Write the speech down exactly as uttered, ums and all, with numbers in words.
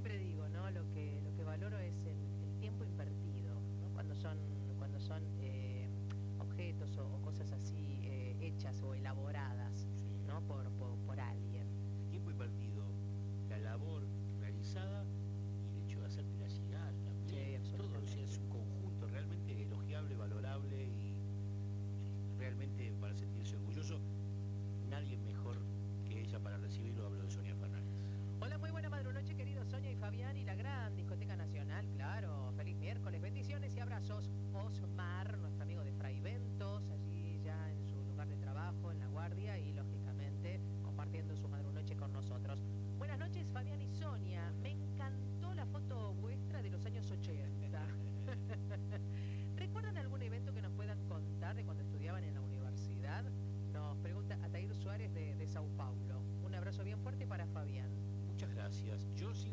siempre digo, ¿no? Lo que, lo que valoro es el, el tiempo invertido, ¿no? Cuando son, cuando son eh, objetos o, o cosas así eh, hechas o elaboradas